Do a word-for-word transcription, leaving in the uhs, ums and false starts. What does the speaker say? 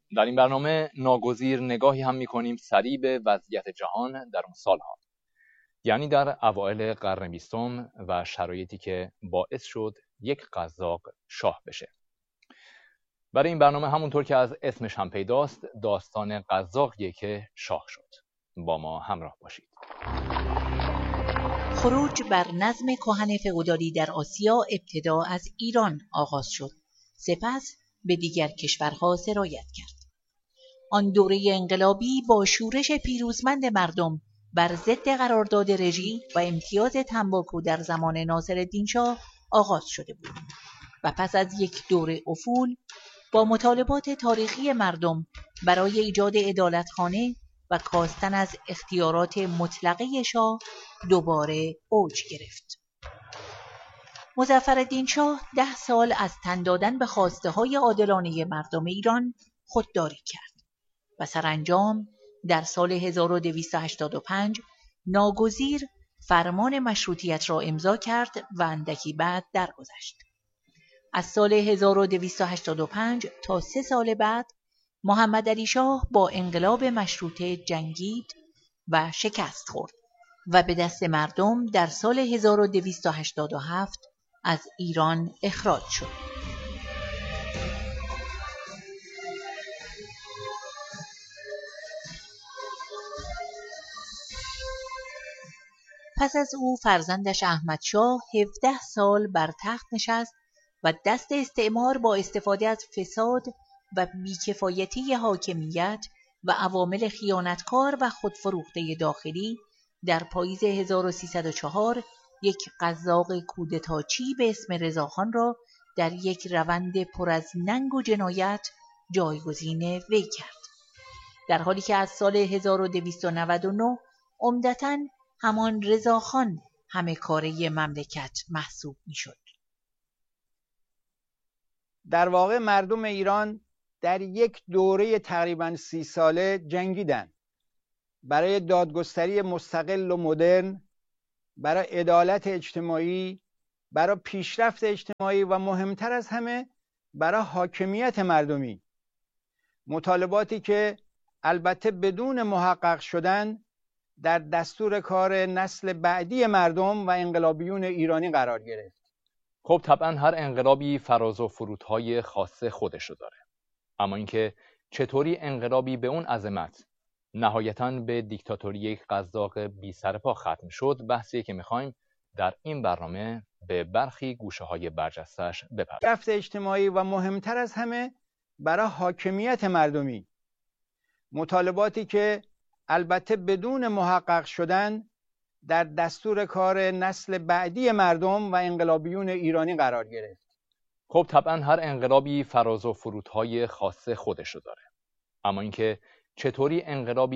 در این برنامه ناگزیر نگاهی هم می‌کنیم سریع به وضعیت جهان در اون سالها، یعنی در اوایل قرن بیستم و شرایطی که باعث شد یک قزاق شاه بشه. برای این برنامه همونطور که از اسمش هم پیداست، داستان قزاقیه که شاه شد. با ما همراه باشید. خروج بر نظم کهن فئودالی در آسیا ابتدا از ایران آغاز شد، سپس به دیگر کشورها سرایت کرد. آن دوره انقلابی با شورش پیروزمند مردم بر ضد قرارداد رژیم و امتیاز تنباکو در زمان ناصرالدین شاه آغاز شده بود و پس از یک دوره افول با مطالبات تاریخی مردم برای ایجاد عدالتخانه و کاستن از اختیارات مطلقه شاه دوباره اوج گرفت. مظفرالدین شاه ده سال از تن دادن به خواسته های عادلانه مردم ایران خودداری کرد و سرانجام در سال هزار و دویست و هشتاد و پنج ناگزیر فرمان مشروطیت را امضا کرد و اندکی بعد درگذشت. از سال هزار و دویست و هشتاد و پنج تا سه سال بعد محمدعلی شاه با انقلاب مشروطه جنگید و شکست خورد و به دست مردم در سال هزار و دویست و هشتاد و هفت از ایران اخراج شد. پس از او فرزندش احمدشاه هفده سال بر تخت نشست و دست استعمار با استفاده از فساد و بیکفایتی حاکمیت و عوامل خیانتکار و خودفروخته داخلی در پاییز هزار و سیصد و چهار یک قزاق کودتاچی به اسم رضاخان را در یک روند پر از ننگ و جنایت جایگزین وی کرد، در حالی که از سال هزار و دویست و نود و نه عمدتاً همان رضاخان همه کاره مملکت محسوب می‌شد. در واقع مردم ایران در یک دوره تقریباً سی ساله جنگیدند برای دادگستری مستقل و مدرن، برای عدالت اجتماعی، برای پیشرفت اجتماعی و مهمتر از همه برای حاکمیت مردمی. مطالباتی که البته بدون محقق شدن در دستور کار نسل بعدی مردم و انقلابیون ایرانی قرار گرفت. خب طبعا هر انقلابی فراز و فرودهای خاص خودشو داره، اما اینکه چطوری انقلابی به اون عظمت نهایتاً به دیکتاتوری یک قزاق بی سر پا ختم شد، بحثیه که میخوایم در این برنامه به برخی گوشه‌های برجسته‌اش بپردازیم. رفت اجتماعی و مهمتر از همه برای حاکمیت مردمی. مطالباتی که البته بدون محقق شدن در دستور کار نسل بعدی مردم و انقلابیون ایرانی قرار گرفت. خب طبعا هر انقلابی فراز و فرودهای خاص خودشو داره، اما اینکه چطوری انقلابی